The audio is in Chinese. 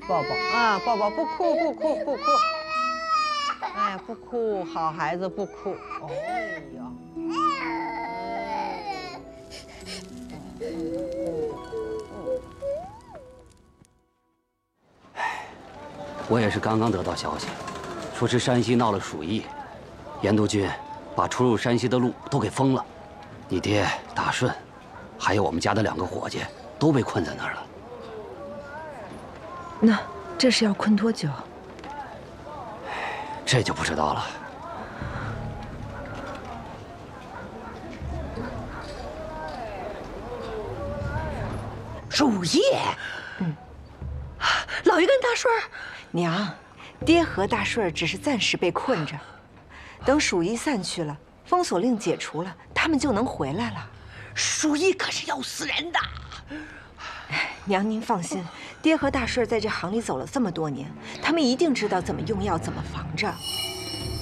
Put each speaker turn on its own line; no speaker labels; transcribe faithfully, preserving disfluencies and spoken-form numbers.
抱抱啊，抱抱，不哭不哭不哭。哎，不哭，好孩子，不哭。哎呀。
我也是刚刚得到消息，说是山西闹了鼠疫，严督军把出入山西的路都给封了。你爹大顺，还有我们家的两个伙计都被困在那儿了。
那这是要困多久？
这就不知道了。
鼠疫。嗯。老爷跟大顺儿。 娘，爹和大顺儿只是暂时被困着，等鼠疫散去了，封锁令解除了，他们就能回来了。
鼠疫可是要死人的。
娘，您放心，爹和大顺儿在这行里走了这么多年，他们一定知道怎么用药，怎么防着。